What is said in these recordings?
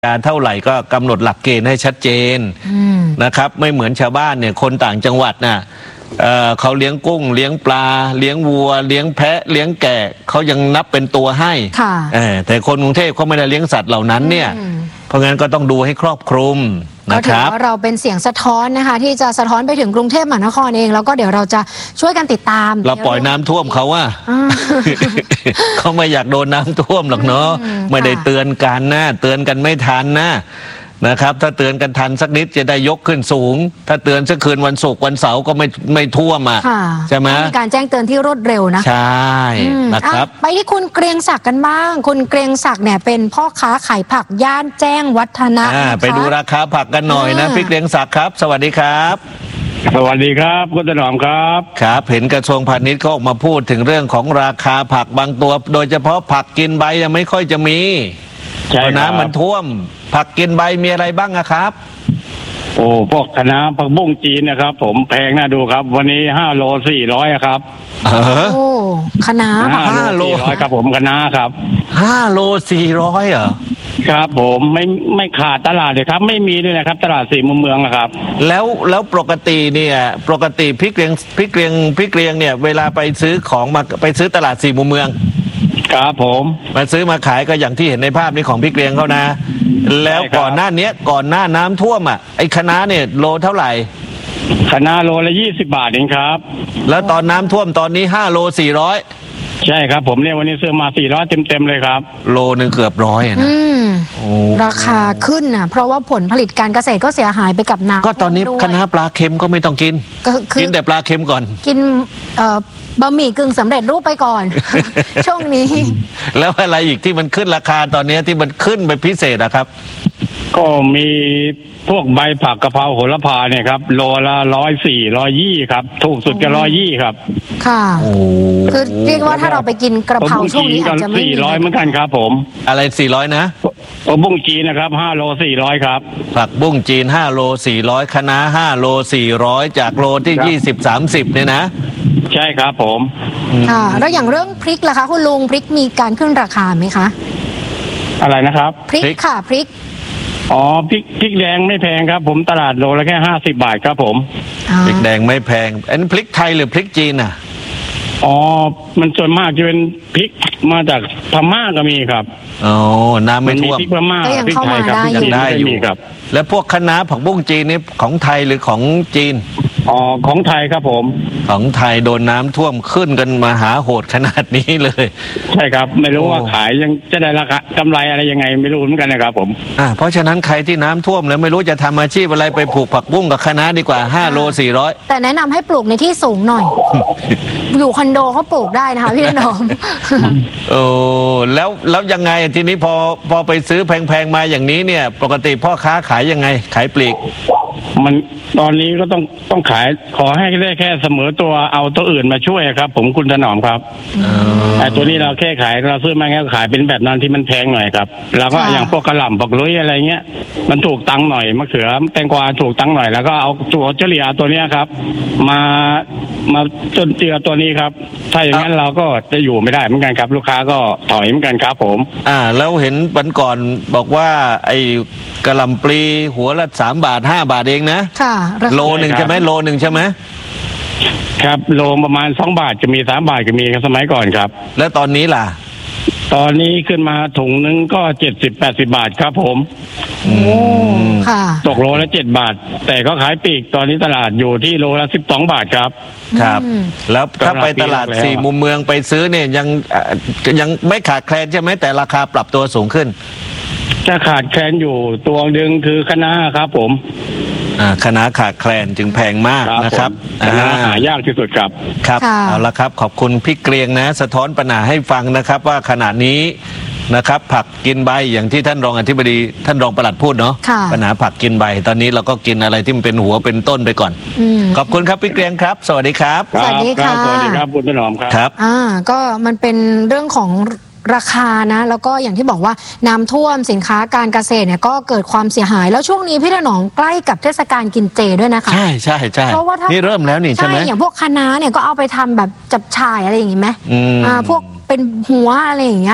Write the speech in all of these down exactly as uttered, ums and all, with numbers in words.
การเท่าไหร่ก็กำหนดหลักเกณฑ์ให้ชัดเจนนะครับไม่เหมือนชาวบ้านเนี่ยคนต่างจังหวัดน่ะ เอ่อ เขาเลี้ยงกุ้งเลี้ยงปลาเลี้ยงวัวเลี้ยงแพะเลี้ยงแกะเขายังนับเป็นตัวให้แต่คนกรุงเทพเขาไม่ได้เลี้ยงสัตว์เหล่านั้นเนี่ยเพราะงั้นก็ต้องดูให้ครอบคลุมนะครับก็ถือว่าเราเป็นเสียงสะท้อนนะคะที่จะสะท้อนไปถึงกรุงเทพมหานครเองแล้วก็เดี๋ยวเราจะช่วยกันติดตามเราปล่อยน้ำท่วมเขาว่าเขาไม่อยากโดนน้ำท่วมหรอกเนาะไม่ได้เตือนกันนะเตือนกันไม่ทันนะนะครับถ้าเตือนกันทันสักนิดจะได้ยกขึ้นสูงถ้าเตือนสักคืนวันศุกร์วันเสาร์ก็ไม่ไม่ท่วมอ่ะใช่ไหมมีการแจ้งเตือนที่รวดเร็วนะใช่นะครับไปที่คุณเกรียงศักดิ์กันบ้างคุณเกรียงศักดิ์เนี่ยเป็นพ่อค้าขายผักย่านแจ้งวัฒนะไปดูราคาผักกันหน่อยนะพี่เกรียงศักดิ์ครับสวัสดีครับสวัสดีครับคุณถนอมครับครับเห็นกระทรวงพาณิชย์ก็ออกมาพูดถึงเรื่องของราคาผักบางตัวโดยเฉพาะผักกินใบยังไม่ค่อยจะมีเพราะน้ำมันท่วมผักกินใบมีอะไรบ้างครับโอ้พวกคะน้าผักบุ้งจีนนะครับผมแพงน่าดูครับวันนี้ห้าโลสี่ร้อยครับโอ้คะน้าห้าโลสี่ร้อยครับผมคะน้าครับห้าโลสี่ร้อยเหรอครับผมไม่ไม่ขาดตลาดเลยครับไม่มีด้วยนะครับตลาดสี่มุมเมืองนะครับแล้วแล้วปกติเนี่ยปกติพี่เกรียงพี่เกรียงพี่เกรียงเนี่ยเวลาไปซื้อของมาไปซื้อตลาดสี่มุมเมืองครับผมมาซื้อมาขายก็อย่างที่เห็นในภาพนี้ของพี่เกรียงเขานะแล้วก่อนหน้านี้ก่อนหน้าน้ำท่วมอ่ะไอ้คะน้าเนี่ยโลเท่าไหร่คะน้าโลละยี่สิบบาทเองครับแล้วตอนน้ำท่วมตอนนี้ห้าโลสี่ร้อยใช่ครับผมเนี่ยวันนี้ซื้อมาสี่ร้อยเต็มเต็มเลยครับโลนึงเกือบร้อยนะราคาขึ้นอ่ะเพราะว่าผลผลิตการเกษตรก็เสียหายไปกับน้ำก็ตอนนี้คะน้าปลาเค็มก็ไม่ต้องกินกินแต่ปลาเค็มก่อนกินบะหมี่กึ่งสำเร็จรูปไปก่อนช่วงนี้แล้วอะไรอีกที่มันขึ้นราคาตอนนี้ที่มันขึ้นไปพิเศษอะครับก็มีพวกใบผักกะเพราโหระพาเนี่ยครับโลละร้อยสี่ร้อยยี่ครับถูกสุดก็ร้อยยี่ครับค่ะคือเรียกว่าถ้าเราไปกินกระเพราช่วงนี้อาจจะไม่สี่ร้อยเหมือนกันครับผมอะไรสี่ร้อยนะผักบุ้งจีนนะครับห้าโลสี่ร้อยครับผักบุ้งจีนห้าโลสี่ร้อยคะน้าห้าโลสี่ร้อยจากโลที่ยี่สิบสามสิบเนี่ยนะใช่ครับผมค่ะแล้วอย่างเรื่องพริกล่ะคะคุณลุงพริกมีการขึ้นราคาไหมคะอะไรนะครับพริกค่ะพริกอ๋อพริกพริกแดงไม่แพงครับผมตลาดโลละแค่ห้าสิบบาทครับผมพริกแดงไม่แพงอันนี้พริกไทยหรือพริกจีนอ่ะอ๋อมันส่วนมากจะเป็นพริกมาจากพม่าก็มีครับอ๋อน้ำไม่ท่วมพริกพม่าพริกไทยครับยังได้อยู่ครับแล้วพวกคะน้าผักบุ้งจีนนี่ของไทยหรือของจีนอ๋อของไทยครับผมของไทยโดนน้ำท่วมขึ้นกันมาหาโหดขนาดนี้เลยใช่ครับไม่รู้ว่าขายยังจะได้ราคากำไรอะไรยังไงไม่รู้เหมือนกันนะครับผมอ่าเพราะฉะนั้นใครที่น้ำท่วมแล้วไม่รู้จะทำอาชีพอะไรไปปลูกผักบุ้งกับคะน้าดีกว่าห้าโลสี่ร้อยแต่แนะนำให้ปลูกในที่สูงหน่อยอยู่คอนโดเขาปลูกได้นะคะพี่น้องโอ้แล้วแล้วยังไงทีนี้พอพอไปซื้อแพงๆมาอย่างนี้เนี่ยปกติพ่อค้าขายยังไงขายปลีกมันตอนนี้ก็ต้องต้องขายขอให้ได้แค่เสมอตัวเอาตัวอื่นมาช่วยครับผมคุณถนอมครับแต่ตัวนี้เราแค่ขายเราซื้อมาแค่ขายเป็นแบบนั้นที่มันแพงหน่อยครับแล้วก็อย่างพวกกระหล่ำพวกลุยอะไรเงี้ยมันถูกตังค์หน่อยมะเขือแตงกวาถูกตังค์หน่อยแล้วก็เอาตัวเฉลี่ยตัวเนี้ยครับมามาจนเจือตัวนี้ครับถ้าอย่างนั้นเราก็จะอยู่ไม่ได้เหมือนกันครับลูกค้าก็ถอยเหมือนกันครับผมอ่าแล้วเห็นวันก่อนบอกว่าไอ้กระหล่ำปลีหัวละสามบาทห้าบาทเองนะค่ะโลหนึ่งใช่ไหมโลหนึ่งใช่ไหมครับโลประมาณสองบาทจะมีสามบาทก็มีครับสมัยก่อนครับแล้วตอนนี้ล่ะตอนนี้ขึ้นมาถุงนึงก็เจ็ดสิบแปดสิบบาทครับผมโอ้ค่ะตกโลละเจ็ดบาทแต่ก็ขายปลีกตอนนี้ตลาดอยู่ที่โลละสิบสองบาทครับครับแล้วถ้าไปตลาดสี่มุมเมืองไปซื้อเนี่ยยังยังไม่ขาดแคลนใช่ไหมแต่ราคาปรับตัวสูงขึ้นจะขาดแคลนอยู่ตัวดึงคือคะน้าครับผมอ่าคะน้าขาดแคลนจึงแพงมากนะครับคะน้าหายากที่สุดครับครับเอาละครับขอบคุณพี่เกรียงนะสะท้อนปัญหาให้ฟังนะครับว่าขณะนี้นะครับผักกินใบอย่างที่ท่านรองอธิบดีท่านรองปลัดพูดเนาะปัญหาผักกินใบตอนนี้เราก็กินอะไรที่มันเป็นหัวเป็นต้นไปก่อนขอบคุณครับพี่เกรียงครับสวัสดีครับสวัสดีค่ะสวัสดีครับคุณถนอมครับครับอ่าก็มันเป็นเรื่องของราคานะแล้วก็อย่างที่บอกว่าน้ำท่วมสินค้าการเกษตรเนี่ยก็เกิดความเสียหายแล้วช่วงนี้พี่ถนอมใกล้กับเทศกาลกินเจด้วยนะคะใช่ใช่ใช่เพราะว่านี่เริ่มแล้วนี่ใช่ไหมอย่างพวกคะน้าเนี่ยก็เอาไปทำแบบจับฉ่ายอะไรอย่างงี้ไหมอ่าพวกเป็นหัวอะไรอย่างเงี้ย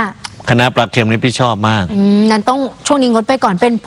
คณะปลาเค็มนี่พี่ชอบมากอืมนั้นต้องช่วงนี้งดไปก่อนเป็น